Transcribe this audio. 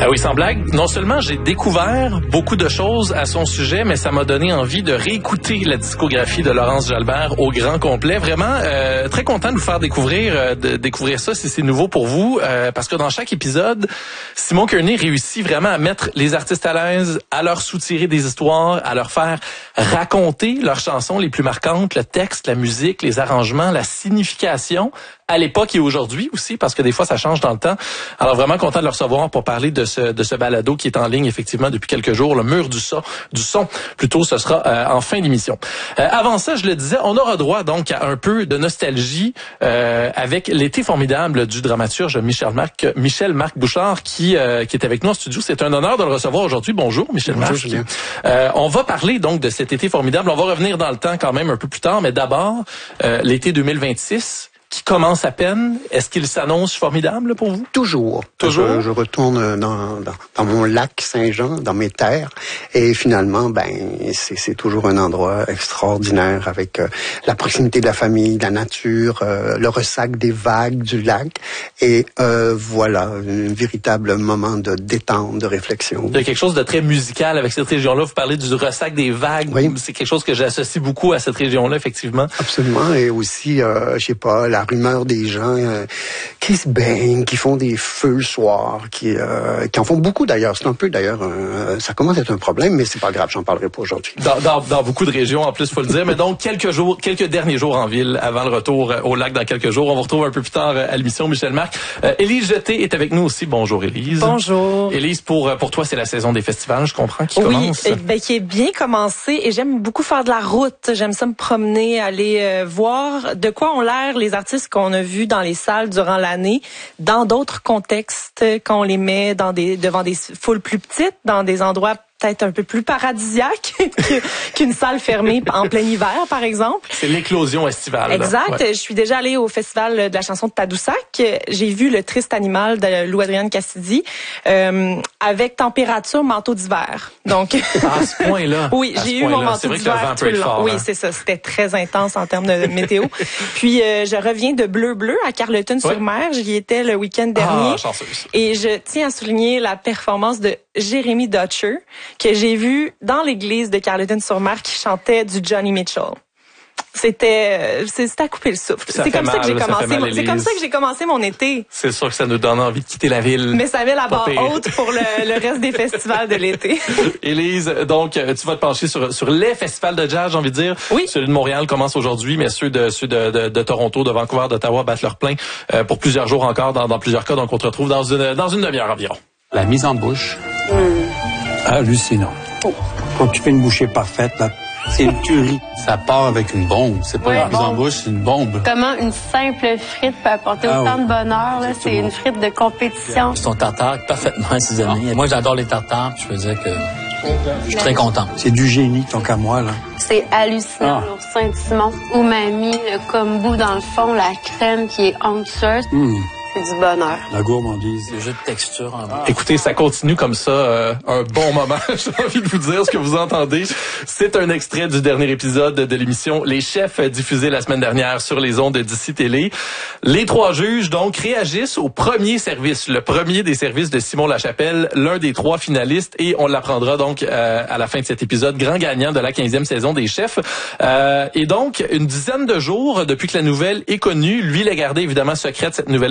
Ah oui, sans blague, non seulement j'ai découvert beaucoup de choses à son sujet, mais ça m'a donné envie de réécouter la discographie de Laurence Jalbert au grand complet. Vraiment, très content de vous faire découvrir ça si c'est nouveau pour vous, parce que dans chaque épisode, Simon Kearney réussit vraiment à mettre les artistes à l'aise, à leur soutirer des histoires, à leur faire raconter leurs chansons les plus marquantes, le texte, la musique, les arrangements, la signification, à l'époque et aujourd'hui aussi, parce que des fois, ça change dans le temps. Alors, vraiment content de le recevoir pour parler de ce balado qui est en ligne, effectivement, depuis quelques jours. Le mur du son. Plutôt, ce sera en fin d'émission. Avant ça, je le disais, on aura droit, donc, à un peu de nostalgie avec l'été formidable du dramaturge Michel-Marc Bouchard qui est avec nous en studio. C'est un honneur de le recevoir aujourd'hui. Bonjour, Michel-Marc. Bonjour, Julien. On va parler, donc, de cet été formidable. On va revenir dans le temps quand même un peu plus tard, mais d'abord, l'été 2026... qui commence à peine. Est-ce qu'il s'annonce formidable pour vous? Toujours. Je retourne dans mon lac Saint-Jean, dans mes terres, et finalement, c'est toujours un endroit extraordinaire avec la proximité de la famille, de la nature, le ressac des vagues du lac, et voilà, un véritable moment de détente, de réflexion. Il y a quelque chose de très musical avec cette région-là. Vous parlez du ressac des vagues. Oui. C'est quelque chose que j'associe beaucoup à cette région-là, effectivement. Absolument, et aussi, je sais pas, la rumeur des gens qui se baignent, qui font des feux le soir, qui en font beaucoup d'ailleurs. C'est un peu d'ailleurs, ça commence à être un problème, mais c'est pas grave, j'en parlerai pas aujourd'hui. Dans beaucoup de régions, en plus, faut le dire. Mais donc, quelques derniers jours en ville avant le retour au lac dans quelques jours. On vous retrouve un peu plus tard à l'émission, Michel-Marc. Élise Jeté est avec nous aussi. Bonjour, Élise. Bonjour. Élise, pour toi, c'est la saison des festivals, je comprends, qui commence. Oui, qui est bien commencée, et j'aime beaucoup faire de la route. J'aime ça me promener, aller voir de quoi ont l'air les artistes qu'on a vus dans les salles durant l'année, dans d'autres contextes, quand on les met devant des foules plus petites, dans des endroits peut-être un peu plus paradisiaques qu'une salle fermée en plein hiver, par exemple. C'est l'éclosion estivale. Exact. Ouais. Je suis déjà allée au festival de la chanson de Tadoussac. J'ai vu Le Triste Animal de Lou-Adrienne Cassidy avec température manteau d'hiver. Donc à ce point-là. Oui, j'ai eu mon manteau d'hiver tout le long. Oui, c'est ça. C'était très intense en termes de météo. Puis je reviens de Bleu à Carleton-sur-Mer. J'y étais le week-end dernier. Chanceuse. Et je tiens à souligner la performance de Jérémy Dutcher, que j'ai vu dans l'église de Carleton-sur-Mer, qui chantait du Johnny Mitchell. C'était à couper le souffle. C'est comme ça que j'ai commencé mon été. C'est sûr que ça nous donne envie de quitter la ville. Mais ça avait la barre haute pour le reste des festivals de l'été. Élise, donc tu vas te pencher sur les festivals de jazz, j'ai envie de dire. Oui. Celui de Montréal commence aujourd'hui, mais ceux de Toronto, de Vancouver, d'Ottawa battent leur plein pour plusieurs jours encore dans plusieurs cas. Donc on te retrouve dans une demi-heure environ. La mise en bouche. Hallucinant. Quand tu fais une bouchée parfaite, là, c'est une tuerie. Ça part avec une bombe. C'est pas une mise en bouche, c'est une bombe. Comment une simple frite peut apporter autant de bonheur, là. C'est une frite de compétition. Son tartare parfaitement assaisonné. Moi, j'adore les tartares. Je peux dire que je suis très content. C'est du génie, tant qu'à moi, là. C'est hallucinant, au Saint-Simon. Où m'a mis le kombu dans le fond, la crème qui est onctueuse. C'est du bonheur. La gourmandise. Le jeu de texture en bas. Écoutez, ça continue comme ça un bon moment. J'ai envie de vous dire ce que vous entendez. C'est un extrait du dernier épisode de l'émission Les Chefs, diffusé la semaine dernière sur les ondes d'ici Télé. Les trois juges, donc, réagissent au premier service, le premier des services de Simon Lachapelle, l'un des trois finalistes, et on l'apprendra donc à la fin de cet épisode, grand gagnant de la 15e saison des Chefs. Et donc, une dizaine de jours depuis que la nouvelle est connue, lui l'a gardé évidemment secrète, cette nouvelle